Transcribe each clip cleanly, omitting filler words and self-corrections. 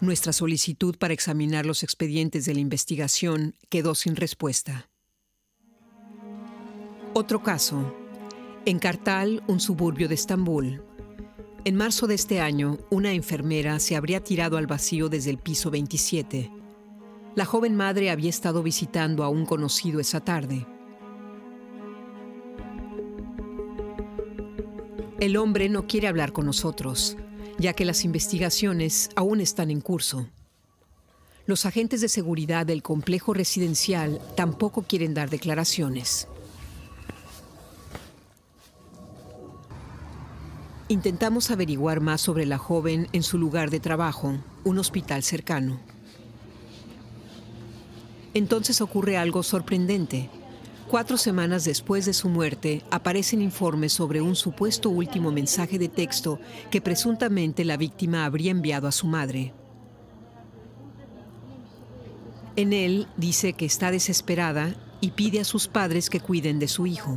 Nuestra solicitud para examinar los expedientes de la investigación quedó sin respuesta. Otro caso. En Kartal, un suburbio de Estambul. En marzo de este año, una enfermera se habría tirado al vacío desde el piso 27. La joven madre había estado visitando a un conocido esa tarde. El hombre no quiere hablar con nosotros, ya que las investigaciones aún están en curso. Los agentes de seguridad del complejo residencial tampoco quieren dar declaraciones. Intentamos averiguar más sobre la joven en su lugar de trabajo, un hospital cercano. Entonces ocurre algo sorprendente. 4 semanas después de su muerte, aparecen informes sobre un supuesto último mensaje de texto que presuntamente la víctima habría enviado a su madre. En él dice que está desesperada y pide a sus padres que cuiden de su hijo.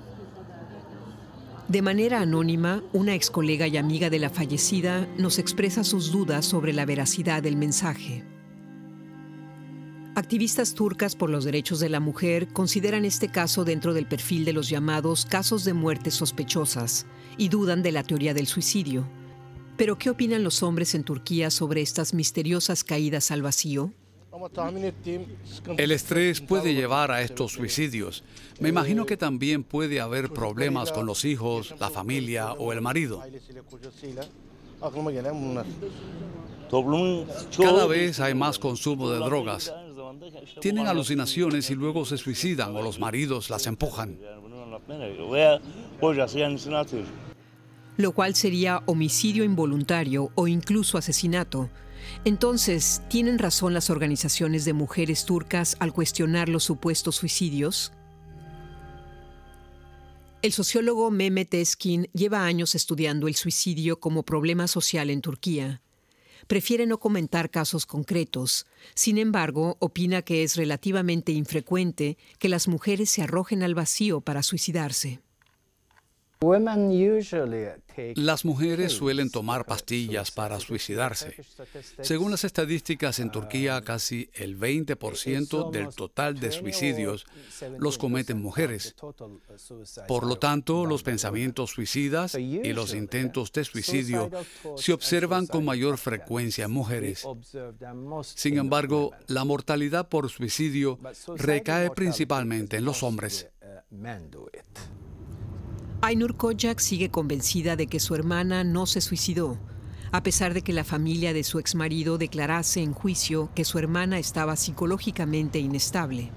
De manera anónima, una ex colega y amiga de la fallecida nos expresa sus dudas sobre la veracidad del mensaje. Activistas turcas por los derechos de la mujer consideran este caso dentro del perfil de los llamados casos de muertes sospechosas y dudan de la teoría del suicidio. ¿Pero qué opinan los hombres en Turquía sobre estas misteriosas caídas al vacío? El estrés puede llevar a estos suicidios. Me imagino que también puede haber problemas con los hijos, la familia o el marido. Cada vez hay más consumo de drogas. Tienen alucinaciones y luego se suicidan o los maridos las empujan. Lo cual sería homicidio involuntario o incluso asesinato. Entonces, ¿tienen razón las organizaciones de mujeres turcas al cuestionar los supuestos suicidios? El sociólogo Mehmet Eskin lleva años estudiando el suicidio como problema social en Turquía. Prefiere no comentar casos concretos. Sin embargo, opina que es relativamente infrecuente que las mujeres se arrojen al vacío para suicidarse. Las mujeres suelen tomar pastillas para suicidarse. Según las estadísticas en Turquía, casi el 20% del total de suicidios los cometen mujeres. Por lo tanto, los pensamientos suicidas y los intentos de suicidio se observan con mayor frecuencia en mujeres. Sin embargo, la mortalidad por suicidio recae principalmente en los hombres. Aynur Kocak sigue convencida de que su hermana no se suicidó, a pesar de que la familia de su exmarido declarase en juicio que su hermana estaba psicológicamente inestable.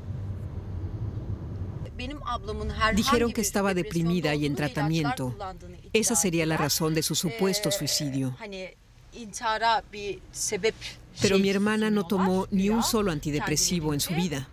Dijeron que estaba deprimida y en tratamiento. Esa sería la razón de su supuesto suicidio. Pero mi hermana no tomó ni un solo antidepresivo en su vida.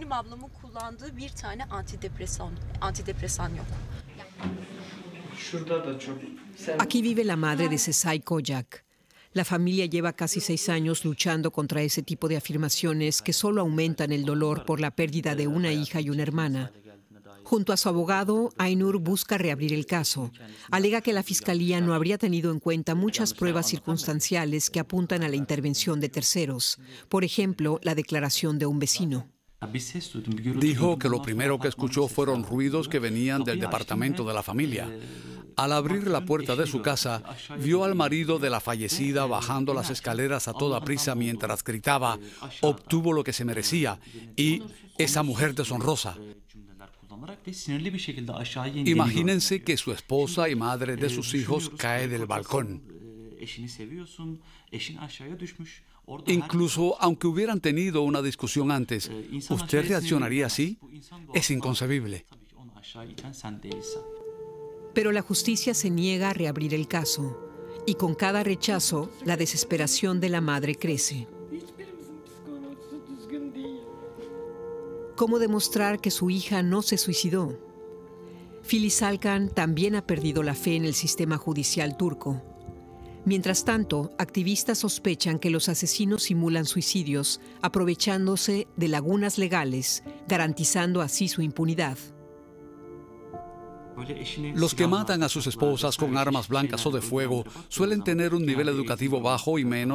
Aquí vive la madre de Sezai Kocak. La familia lleva casi 6 años luchando contra ese tipo de afirmaciones que solo aumentan el dolor por la pérdida de una hija y una hermana. Junto a su abogado, Aynur busca reabrir el caso. Alega que la fiscalía no habría tenido en cuenta muchas pruebas circunstanciales que apuntan a la intervención de terceros. Por ejemplo, la declaración de un vecino. Dijo que lo primero que escuchó fueron ruidos que venían del departamento de la familia. Al abrir la puerta de su casa, vio al marido de la fallecida bajando las escaleras a toda prisa mientras gritaba: "Obtuvo lo que se merecía" y "esa mujer deshonrosa". Imagínense que su esposa y madre de sus hijos cae del balcón. Incluso aunque hubieran tenido una discusión antes, ¿usted reaccionaría así? Es inconcebible. Pero la justicia se niega a reabrir el caso, y con cada rechazo, la desesperación de la madre crece. ¿Cómo demostrar que su hija no se suicidó? Filiz Alkan también ha perdido la fe en el sistema judicial turco. Mientras tanto, activistas sospechan que los asesinos simulan suicidios, aprovechándose de lagunas legales, garantizando así su impunidad. Los que matan a sus esposas con armas blancas o de fuego suelen tener un nivel educativo bajo y menos